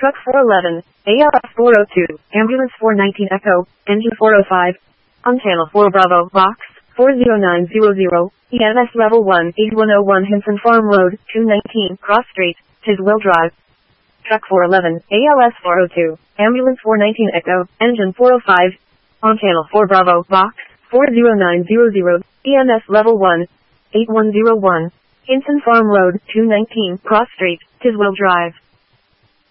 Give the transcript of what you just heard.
Truck 411, ALS 402, Ambulance 419 Echo, Engine 405. On Channel 4 Bravo, Box 40900, EMS Level 1, 8101 Hinson Farm Road, 219, Cross Street, Tiswell Drive. Truck 411, ALS 402, Ambulance 419 Echo, Engine 405. On Channel 4 Bravo, Box 40900, EMS Level 1, 8101, Hinson Farm Road, 219, Cross Street, Tiswell Drive.